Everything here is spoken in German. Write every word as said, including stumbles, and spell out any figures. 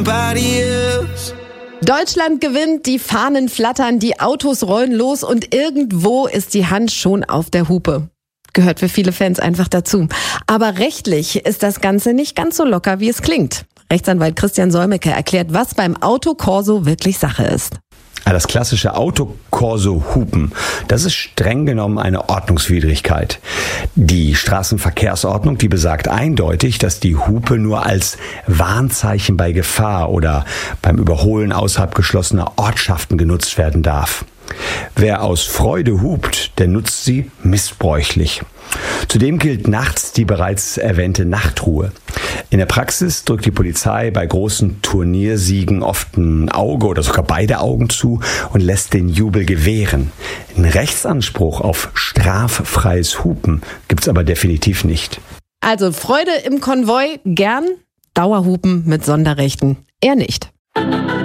Deutschland gewinnt, die Fahnen flattern, die Autos rollen los und irgendwo ist die Hand schon auf der Hupe. Gehört für viele Fans einfach dazu. Aber rechtlich ist das Ganze nicht ganz so locker, wie es klingt. Rechtsanwalt Christian Solmecke erklärt, was beim Autokorso wirklich Sache ist. Das klassische Autokorso-Hupen, das ist streng genommen eine Ordnungswidrigkeit. Die Straßenverkehrsordnung, die besagt eindeutig, dass die Hupe nur als Warnzeichen bei Gefahr oder beim Überholen außerhalb geschlossener Ortschaften genutzt werden darf. Wer aus Freude hupt, der nutzt sie missbräuchlich. Zudem gilt nachts die bereits erwähnte Nachtruhe. In der Praxis drückt die Polizei bei großen Turniersiegen oft ein Auge oder sogar beide Augen zu und lässt den Jubel gewähren. Einen Rechtsanspruch auf straffreies Hupen gibt's aber definitiv nicht. Also Freude im Konvoi gern, Dauerhupen mit Sonderrechten eher nicht.